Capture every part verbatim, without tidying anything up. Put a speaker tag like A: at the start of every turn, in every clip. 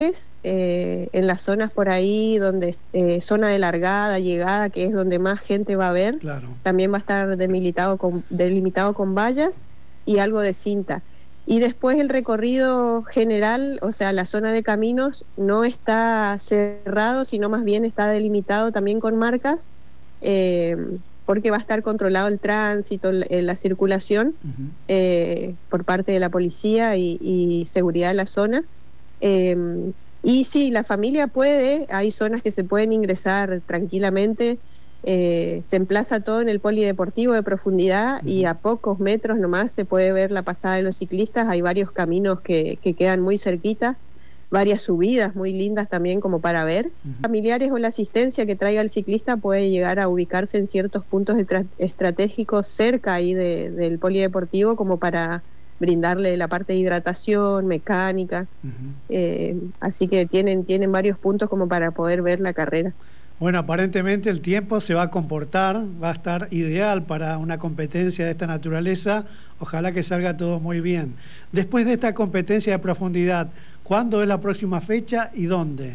A: eh, en las zonas por ahí donde eh, zona de largada, llegada, que es donde más gente va a ver,
B: claro.
A: También va a estar delimitado con, delimitado con vallas y algo de cinta. Y después el recorrido general, o sea, la zona de caminos no está cerrado, sino más bien está delimitado también con marcas, eh, porque va a estar controlado el tránsito, la, la circulación uh-huh. eh, por parte de la policía y, y seguridad de la zona. Eh, y sí, la familia puede, hay zonas que se pueden ingresar tranquilamente, eh, se emplaza todo en el polideportivo de Profundidad uh-huh. y a pocos metros nomás se puede ver la pasada de los ciclistas, hay varios caminos que, que quedan muy cerquita, varias subidas muy lindas también como para ver. Uh-huh. Familiares o la asistencia que traiga el ciclista puede llegar a ubicarse en ciertos puntos estra- estratégicos cerca ahí de, del polideportivo como para brindarle la parte de hidratación, mecánica, uh-huh. eh, así que tienen, tienen varios puntos como para poder ver la carrera.
B: Bueno, aparentemente el tiempo se va a comportar, va a estar ideal para una competencia de esta naturaleza, ojalá que salga todo muy bien. Después de esta competencia de Profundidad, ¿cuándo es la próxima fecha y dónde?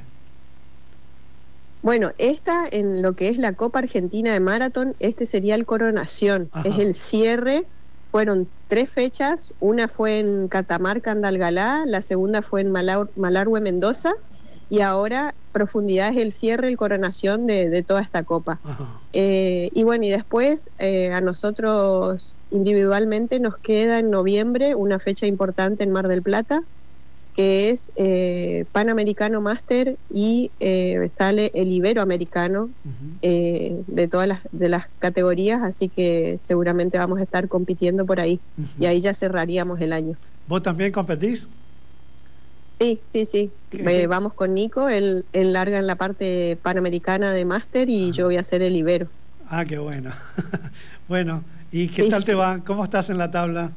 A: Bueno, esta en lo que es la Copa Argentina de Maratón, este sería el Coronación, Ajá. es el cierre. Fueron tres fechas, una fue en Catamarca, Andalgalá, la segunda fue en Malar- Malargüe, Mendoza, y ahora Profundidad es el cierre, el coronación de, de toda esta copa. Eh, y bueno, y después eh, a nosotros individualmente nos queda en noviembre una fecha importante en Mar del Plata, que es eh, Panamericano Máster y eh, sale el Iberoamericano uh-huh. eh, de todas las, de las categorías, así que seguramente vamos a estar compitiendo por ahí uh-huh. y ahí ya cerraríamos el año.
B: ¿Vos también competís?
A: Sí, sí, sí. Eh, vamos con Nico, él, él larga en la parte panamericana de Máster y uh-huh. yo voy a hacer el Ibero.
B: Ah, qué bueno. Bueno, ¿y qué sí. tal te va? ¿Cómo estás en la tabla?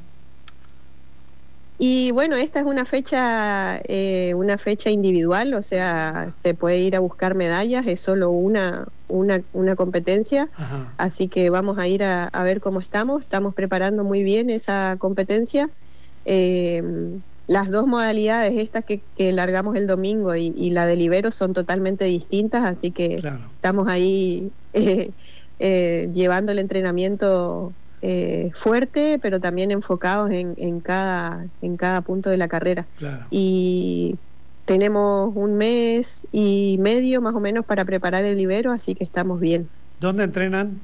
A: Y bueno, esta es una fecha eh, una fecha individual, o sea, se puede ir a buscar medallas, es solo una una, una competencia, Ajá. así que vamos a ir a, a ver cómo estamos, estamos preparando muy bien esa competencia. Eh, las dos modalidades, estas que, que largamos el domingo y, y la del Ibero, son totalmente distintas, así que claro. estamos ahí eh, eh, llevando el entrenamiento Eh, fuerte, pero también enfocados en, en, cada, en cada punto de la carrera.
B: Claro.
A: Y tenemos un mes y medio más o menos para preparar el Ibero, así que estamos bien.
B: ¿Dónde entrenan?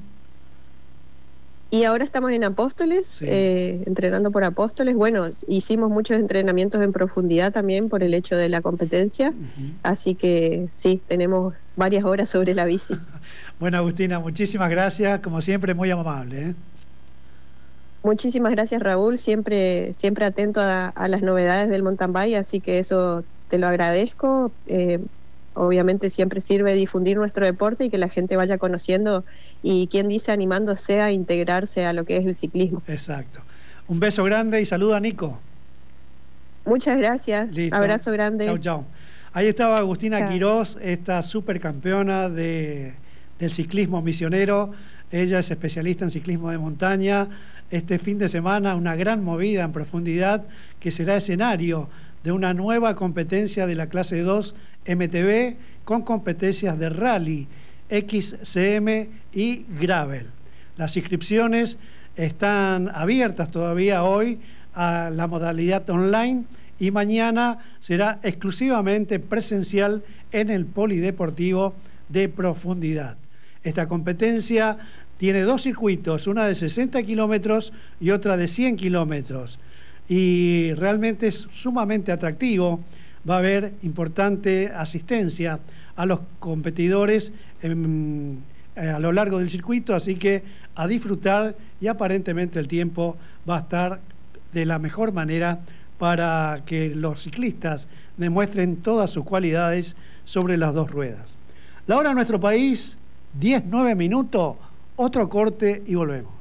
A: Y ahora estamos en Apóstoles, sí. eh, entrenando por Apóstoles. Bueno, hicimos muchos entrenamientos en profundidad también por el hecho de la competencia, uh-huh. así que sí, tenemos varias horas sobre la bici.
B: Bueno, Agustina, muchísimas gracias, como siempre muy amable, ¿eh?
A: Muchísimas gracias, Raúl, siempre siempre atento a, a las novedades del mountain bike, así que eso te lo agradezco. Eh, obviamente siempre sirve difundir nuestro deporte y que la gente vaya conociendo y, quien dice, animándose a integrarse a lo que es el ciclismo.
B: Exacto. Un beso grande y saluda a Nico.
A: Muchas gracias.
B: Listo.
A: Abrazo grande.
B: Chau, chau. Ahí estaba Agustina
A: chau.
B: Quirós, esta supercampeona de, del ciclismo misionero. Ella es especialista en ciclismo de montaña. Este fin de semana una gran movida en Profundidad que será escenario de una nueva competencia de la clase dos M T B con competencias de rally, X C M y gravel. Las inscripciones están abiertas todavía hoy a la modalidad online y mañana será exclusivamente presencial en el Polideportivo de Profundidad. Esta competencia tiene dos circuitos, una de sesenta kilómetros y otra de cien kilómetros. Y realmente es sumamente atractivo. Va a haber importante asistencia a los competidores en, eh, a lo largo del circuito, así que a disfrutar, y aparentemente el tiempo va a estar de la mejor manera para que los ciclistas demuestren todas sus cualidades sobre las dos ruedas. La hora en nuestro país, diez nueve minutos. Otro corte y volvemos.